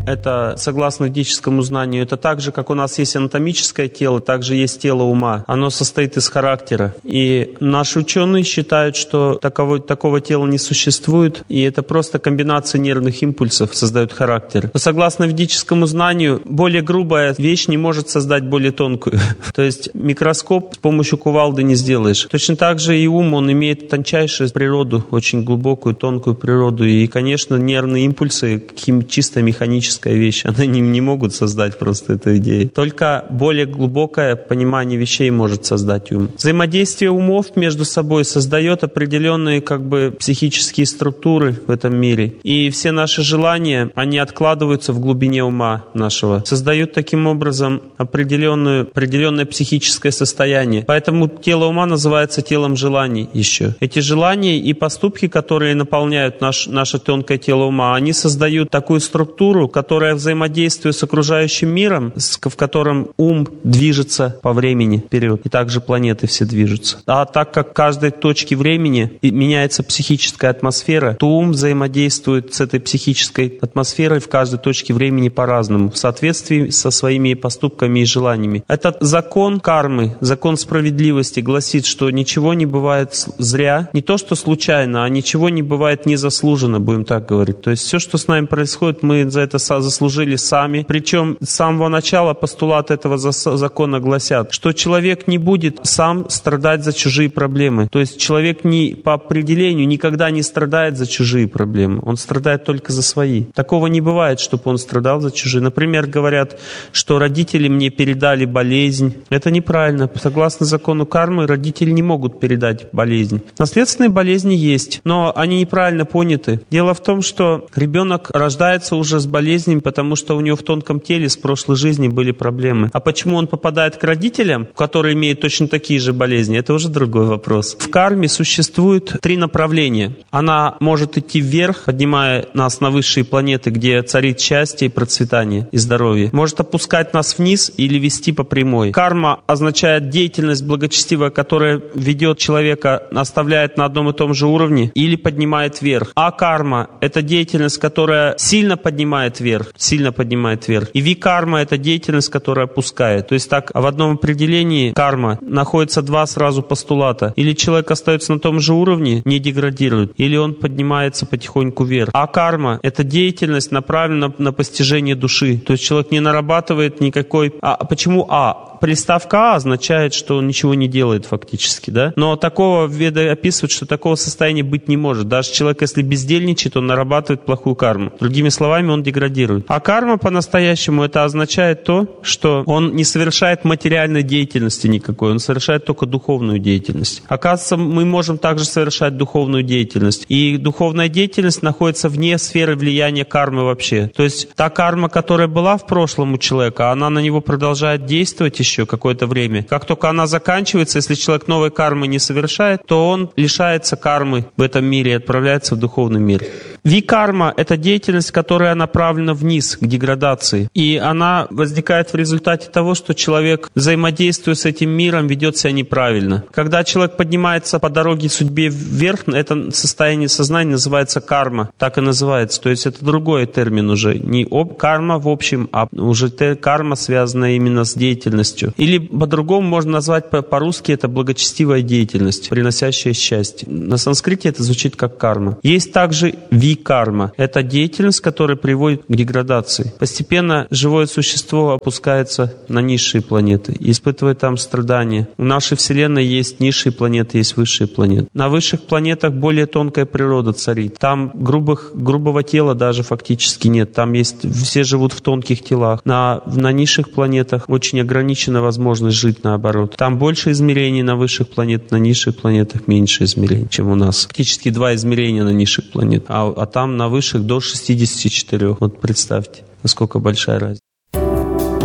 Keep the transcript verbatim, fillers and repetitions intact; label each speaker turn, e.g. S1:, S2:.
S1: это, согласно ведическому знанию, это так же, как у нас есть анатомическое тело, так же есть тело ума. Оно состоит из характера. И наши ученые считают, что таково, такого тела не существует, и это просто комбинация нервных импульсов создает характер. Но согласно ведическому знанию, более грубая вещь не может создать более тонкую. То есть микроскоп с помощью кувалды не сделаешь. Точно так же и ум, он имеет тончайшую природу, очень глубокую, тонкую природу. И, конечно, нервные импульсы, хим, чисто механическая вещь, они не, не могут создать просто эту идею. Только более глубокое понимание вещей может создать ум. Взаимодействие умов между собой создает определенные как бы психические структуры в этом мире. И все наши желания, они откладываются в глубине ума нашего. Создают таким образом определенную, определенное психическое состояние. Поэтому тело ума называется телом желаний еще. Эти желания и поступки, которые наполняют наш, наше тонкое тело ума, они создают такую структуру, которая взаимодействует с окружающим миром, в котором ум движется по времени вперед. И также планеты все движутся. А так как в каждой точке времени меняется психическая атмосфера, то ум взаимодействует с этой психической атмосферой в каждой точке времени по-разному, в соответствии со своими поступками и желаниями. Этот закон кармы, закон справедливости гласит, что ничего не бывает зря, не то что случайно, а ничего не бывает незаслуженно, будем так говорить. То есть все, что с нами происходит, мы за это заслужили сами. Причем с самого начала постулаты этого закона гласят, что человек не будет сам страдать за чужие проблемы. То есть человек не, по определению никогда не страдает за чужие проблемы. Он страдает только за свои. Такого не бывает, чтобы он страдал за чужие. Например, говорят, что родители мне передали болезнь. Это неправильно. Согласно закону кармы, родители не могут передать болезнь. Наследственные болезни есть, но они неправильно поняты. Дело в том, что ребенок рождается уже с болезнями, потому что у него в тонком теле с прошлой жизни были проблемы. А почему он попадает к родителям, которые имеют точно такие же болезни, это уже другой вопрос. В карме существует три направления. Она может идти вверх, поднимая нас на высшие планеты, где царит счастье и процветание и здоровье. Может опускать нас вниз или вести по прямой. Карма означает деятельность благочестивая, которая ведет человека, оставляет на одном и том же уровне или поднимает вверх. А карма — это деятельность, которая сильно поднимает вверх, сильно поднимает вверх. И викарма — это деятельность, которая опускает. То есть так в одном определении карма находится два сразу постулата. Или человек остается на том же уровне, не деградирует, или он поднимается потихоньку вверх. А карма — это деятельность, направлена на постижение души. То есть человек не нарабатывает никакой... А почему А? Приставка «а» означает, что он ничего не делает фактически, да? Но такого веды описывают, что такого состояния быть не может. Даже человек, если бездельничает, он нарабатывает плохую карму. Другими словами, он деградирует. А карма по-настоящему это означает то, что он не совершает материальной деятельности никакой, он совершает только духовную деятельность. Оказывается, мы можем также совершать духовную деятельность. И духовная деятельность находится вне сферы влияния кармы вообще. То есть та карма, которая была в прошлом у человека, она на него продолжает действовать еще какое-то время. Как только она заканчивается, если человек новой кармы не совершает, то он лишается кармы в этом мире и отправляется в духовный мир. Викарма — это деятельность, которая направлена вниз, к деградации. И она возникает в результате того, что человек, взаимодействуя с этим миром, ведет себя неправильно. Когда человек поднимается по дороге судьбе вверх, это состояние сознания называется карма. Так и называется. То есть это другой термин уже. Не об, карма в общем, а уже карма, связанная именно с деятельностью. Или по-другому можно назвать по-русски это благочестивая деятельность, приносящая счастье. На санскрите это звучит как карма. Есть также викарма. Это деятельность, которая приводит к деградации. Постепенно живое существо опускается на низшие планеты и испытывает там страдания. В нашей Вселенной есть низшие планеты, есть высшие планеты. На высших планетах более тонкая природа царит. Там грубых, грубого тела даже фактически нет. Там есть, все живут в тонких телах. На, на низших планетах очень ограничена возможность жить наоборот. Там больше измерений на высших планетах, на низших планетах меньше измерений, чем у нас. Фактически два измерения на низших планетах. А, а там на высших до шестидесяти четырёх. Вот представьте, насколько большая разница.